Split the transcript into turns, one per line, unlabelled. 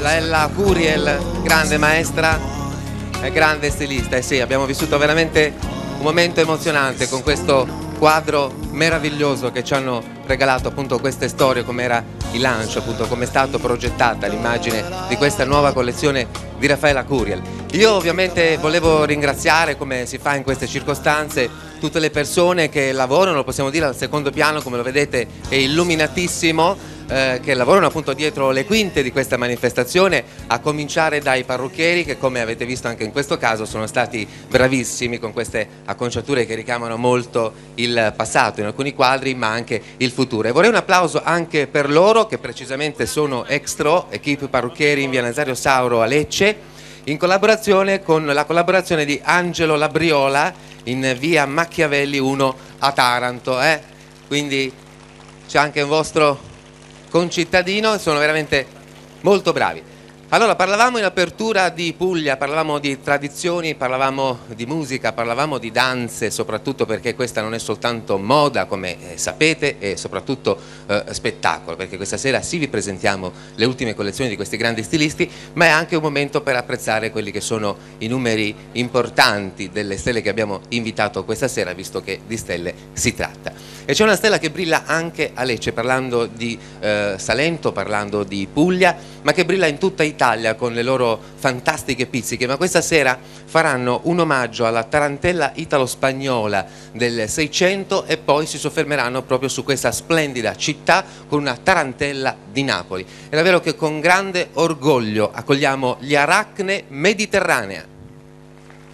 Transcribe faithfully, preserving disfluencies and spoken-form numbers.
la, la Curiel, grande maestra e grande stilista. E sì, abbiamo vissuto veramente un momento emozionante con questo quadro meraviglioso che ci hanno regalato, appunto, queste storie, come era il lancio, appunto, come è stata progettata l'immagine di questa nuova collezione di Raffaella Curiel. Io ovviamente volevo ringraziare, come si fa in queste circostanze, tutte le persone che lavorano, lo possiamo dire, al secondo piano, come lo vedete è illuminatissimo, eh, che lavorano appunto dietro le quinte di questa manifestazione, a cominciare dai parrucchieri che, come avete visto anche in questo caso, sono stati bravissimi con queste acconciature che richiamano molto il passato in alcuni quadri, ma anche il futuro. E vorrei un applauso anche per loro, che precisamente sono Extro, equipe parrucchieri in via Nazario Sauro a Lecce, in collaborazione con la collaborazione di Angelo Labriola in via Machiavelli uno a Taranto, eh? Quindi c'è anche un vostro concittadino, sono veramente molto bravi. Allora, parlavamo in apertura di Puglia, parlavamo di tradizioni, parlavamo di musica, parlavamo di danze, soprattutto perché questa non è soltanto moda, come eh, sapete, e soprattutto eh, spettacolo, perché questa sera sì vi presentiamo le ultime collezioni di questi grandi stilisti, ma è anche un momento per apprezzare quelli che sono i numeri importanti delle stelle che abbiamo invitato questa sera, visto che di stelle si tratta. E c'è una stella che brilla anche a Lecce, parlando di eh, Salento, parlando di Puglia, ma che brilla in tutta Italia con le loro fantastiche pizziche. Ma questa sera faranno un omaggio alla tarantella italo-spagnola del Seicento e poi si soffermeranno proprio su questa splendida città con una tarantella di Napoli. È davvero che con grande orgoglio accogliamo gli Aracne Mediterranea.